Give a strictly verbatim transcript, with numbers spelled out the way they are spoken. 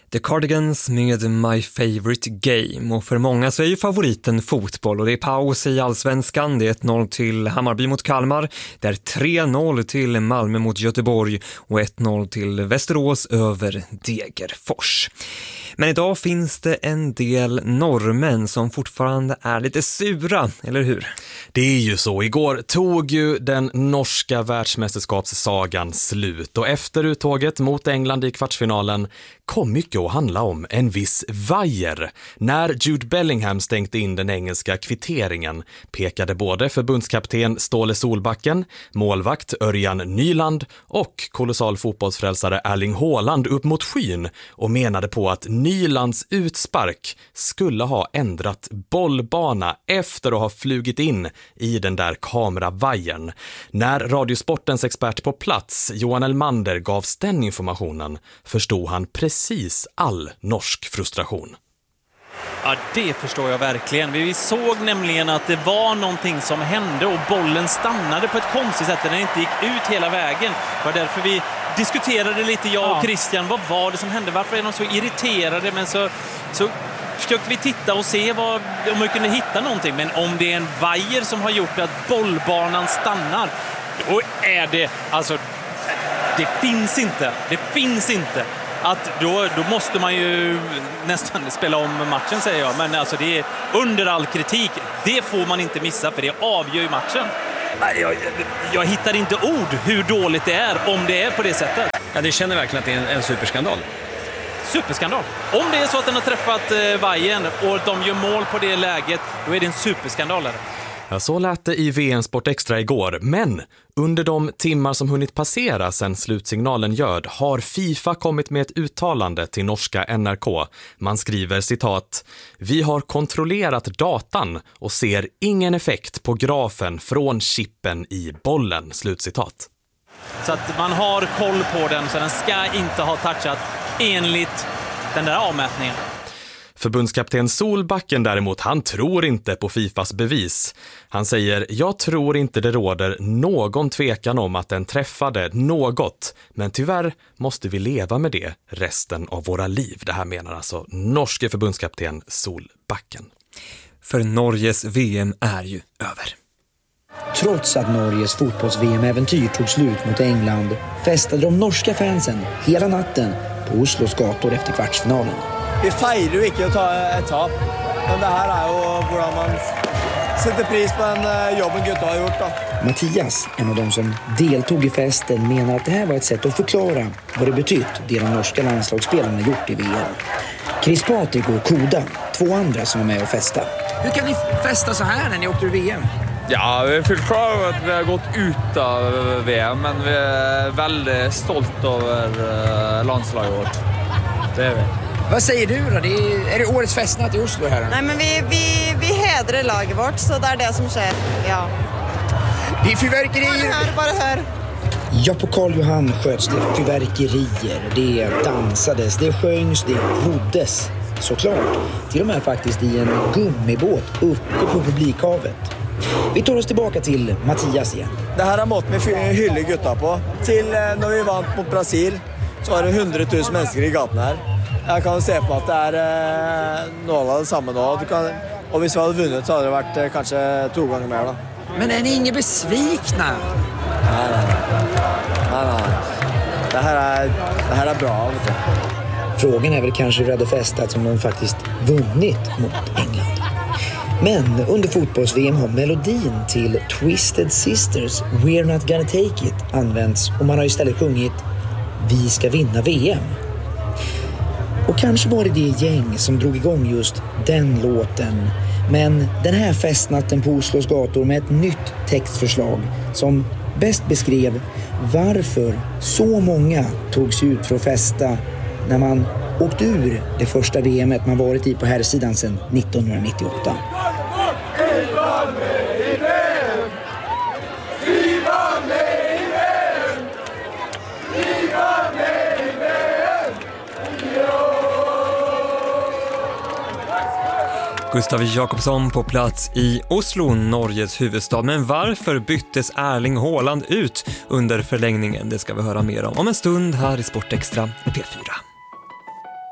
The Cardigans med My Favorite Game, och för många så är ju favoriten fotboll, och det är paus i Allsvenskan. Det är ett noll till Hammarby mot Kalmar, det är tre noll till Malmö mot Göteborg och ett noll till Västerås över Degerfors. Men idag finns det en del norrmän som fortfarande är lite sura, eller hur? Det är ju så. Igår tog ju den norska världsmästerskapssagan slut, och efter uttåget mot England i kvartsfinalen kom mycket att handla om en viss vajer. När Jude Bellingham stängde in den engelska kvitteringen pekade både förbundskapten Ståle Solbacken, målvakt Örjan Nyland och kolossal fotbollsfrälsare Erling Haaland upp mot skyn och menade på att Nylands utspark skulle ha ändrat bollbana efter att ha flugit in i den där kameravajern. När Radiosportens expert på plats, Johan Elmander, gavs den informationen förstod han precis all norsk frustration. Ja, det förstår jag verkligen. Vi såg nämligen att det var någonting som hände och bollen stannade på ett konstigt sätt. Den inte gick ut hela vägen. Det var därför vi diskuterade lite, jag och ja. Christian. Vad var det som hände? Varför är de så irriterade? Men så, så försökte vi titta och se vad, om vi kunde hitta någonting. Men om det är en vajer som har gjort att bollbanan stannar, då är det, alltså, det finns inte. Det finns inte. Att då, då måste man ju nästan spela om matchen, säger jag. Men alltså det är under all kritik. Det får man inte missa, för det avgör ju matchen. Jag, jag, jag hittar inte ord hur dåligt det är om det är på det sättet. Ja, det känner verkligen att det är en, en superskandal. Superskandal. Om det är så att den har träffat eh, Bayern och de gör mål på det läget, då är det en superskandal. Eller? Ja, så lät det i V M Sport Extra igår, men under de timmar som hunnit passera sedan slutsignalen ljöd har FIFA kommit med ett uttalande till norska N R K. Man skriver citat: "Vi har kontrollerat datan och ser ingen effekt på grafen från chippen i bollen." Slutcitat. Så att man har koll på den, så den ska inte ha touchat enligt den där avmätningen. Förbundskapten Solbacken däremot, han tror inte på FIFAs bevis. Han säger: "Jag tror inte det råder någon tvekan om att den träffade något, men tyvärr måste vi leva med det resten av våra liv." Det här menar alltså norske förbundskapten Solbacken. För Norges V M är ju över. Trots att Norges fotbolls-V M-äventyr tog slut mot England festade de norska fansen hela natten på Oslos gator efter kvartsfinalen. Vi feirer jo ikke å ta et tap, men det här är ju hvordan man sätter pris på den jobben gutta har gjort då. Mattias, en av de som deltog i festen, menar att det här var ett sätt att förklara vad det betytt det de norska landslagsspelarna gjort i V M. Chris Patrik och Koda, två andra som var med och festa. Hur kan ni festa så här när ni åkte ur V M? Ja, vi är fullt klar över att vi har gått ut av V M, men vi är väldigt stolt över landslaget vårt. Det är vi. Vad säger du då? Det är, är det årets festnatt i Oslo här? Nej, men vi, vi, vi hedrar laget vårt, så det är det som sker. Ja. Det är fyrverkerier. Bara hör, bara hör. Ja, på Karl Johan sköts det fyrverkerier, det dansades, det sjöngs, det roddes. Såklart, till och med faktiskt i en gummibåt uppe på publikhavet. Vi tar oss tillbaka till Mattias igen. Det här är måten vi hyller gutta på. Till när vi vann mot Brasil så var det hundratusen människor i gatan här. Jag kan se på att det är eh, något av det samma då. Du kan, och hvis vi hade vunnit så hade det varit eh, kanske två gånger mer då. Men är ni inga besvikna? Nej, nej, nej, nej. Det här är, det här är bra. Vet du. Frågan är väl kanske hur det hade festat som de faktiskt vunnit mot England. Men under fotbolls-V M har melodin till Twisted Sisters We're Not Gonna Take It använts, och man har istället sjungit Vi ska vinna V M. Och kanske var det det gäng som drog igång just den låten. Men den här festnatten på Oslos gator med ett nytt textförslag som bäst beskrev varför så många tog sig ut för att festa när man åkte ur det första V M:et man varit i på här sidan sedan nittonhundranittioåtta. Gustav Jakobsson på plats i Oslo, Norges huvudstad. Men varför byttes Erling Haaland ut under förlängningen? Det ska vi höra mer om om en stund här i Sport Extra i P fyra.